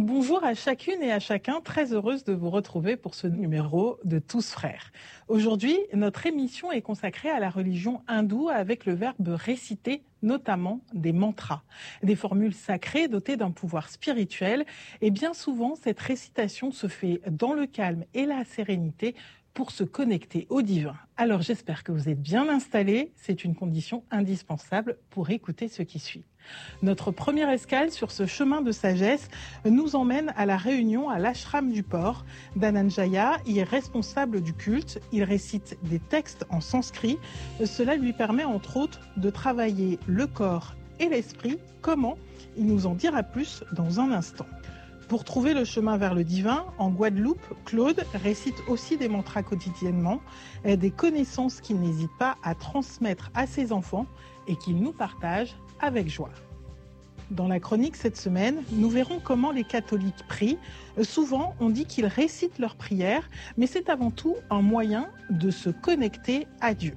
Bonjour à chacune et à chacun, très heureuse de vous retrouver pour ce numéro de Tous Frères. Aujourd'hui, notre émission est consacrée à la religion hindoue avec le verbe réciter, notamment des mantras, des formules sacrées dotées d'un pouvoir spirituel. Et bien souvent, cette récitation se fait dans le calme et la sérénité pour se connecter au divin. Alors j'espère que vous êtes bien installés, c'est une condition indispensable pour écouter ce qui suit. Notre première escale sur ce chemin de sagesse nous emmène à la réunion à l'ashram du port. Dhananjaya y est responsable du culte. Il récite des textes en sanskrit. Cela lui permet entre autres de travailler le corps et l'esprit. Comment ? Il nous en dira plus dans un instant. Pour trouver le chemin vers le divin, en Guadeloupe, Claude récite aussi des mantras quotidiennement, des connaissances qu'il n'hésite pas à transmettre à ses enfants et qu'il nous partage avec joie. Dans la chronique cette semaine, nous verrons comment les catholiques prient. Souvent, on dit qu'ils récitent leurs prières, mais c'est avant tout un moyen de se connecter à Dieu.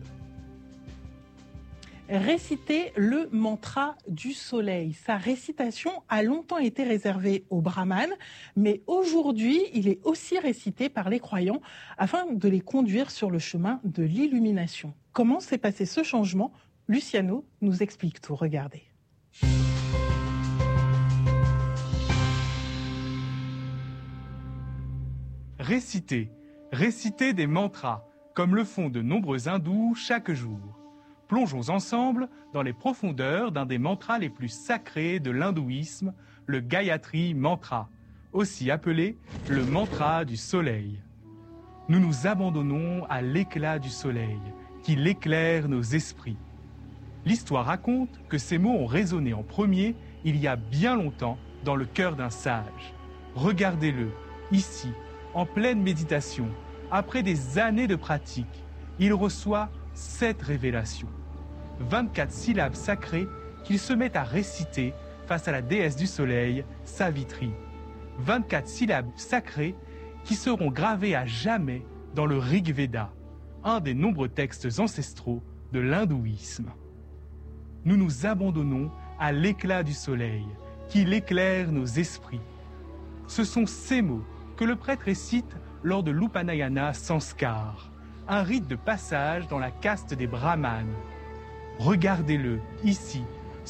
Réciter le mantra du soleil. Sa récitation a longtemps été réservée aux brahmanes, mais aujourd'hui, il est aussi récité par les croyants afin de les conduire sur le chemin de l'illumination. Comment s'est passé ce changement ? Luciano nous explique tout. Regardez. Réciter des mantras, comme le font de nombreux hindous chaque jour. Plongeons ensemble dans les profondeurs d'un des mantras les plus sacrés de l'hindouisme, le Gayatri Mantra, aussi appelé le mantra du soleil. Nous nous abandonnons à l'éclat du soleil, qui éclaire nos esprits. L'histoire raconte que ces mots ont résonné en premier il y a bien longtemps dans le cœur d'un sage. Regardez-le, ici, en pleine méditation, après des années de pratique, il reçoit cette révélation. 24 syllabes sacrées qu'il se met à réciter face à la déesse du soleil, Savitri. 24 syllabes sacrées qui seront gravées à jamais dans le Rig Veda, un des nombreux textes ancestraux de l'hindouisme. Nous nous abandonnons à l'éclat du soleil, qui éclaire nos esprits. Ce sont ces mots que le prêtre récite lors de l'Upanayana Sanskar, un rite de passage dans la caste des brahmanes. Regardez-le, ici,